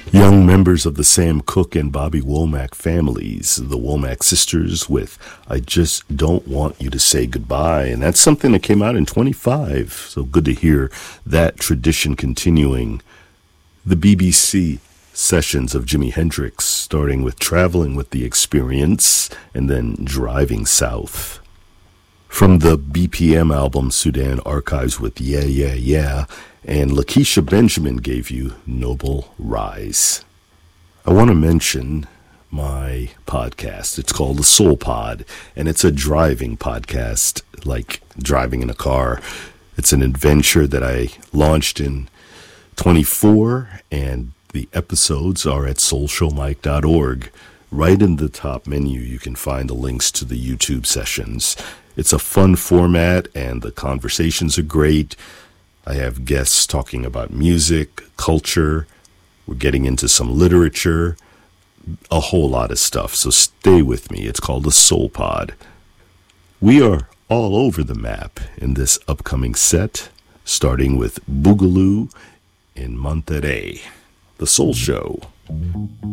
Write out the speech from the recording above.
Young members of the Sam Cooke and Bobby Womack families, the Womack sisters with I Just Don't Want You to Say Goodbye. And that's something that came out in 25. So good to hear that tradition continuing. The BBC sessions of Jimi Hendrix, starting with Traveling with the Experience and then Driving South. From the BPM album Sudan Archives with Yeah, Yeah, Yeah, and Lakeisha Benjamin gave you Noble Rise. I want to mention my podcast. It's called The Soul Pod, and it's a driving podcast, like driving in a car. It's an adventure that I launched in 24, and the episodes are at soulshowmike.org. Right in the top menu, you can find the links to the YouTube sessions. It's a fun format, and the conversations are great. I have guests talking about music, culture. We're getting into some literature, a whole lot of stuff. So stay with me. It's called the Soul Pod. We are all over the map in this upcoming set, starting with Boogaloo in Monterey, the Soul Show.